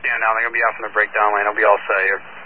stand now. They're going to be off in the breakdown lane. I'll be all set here.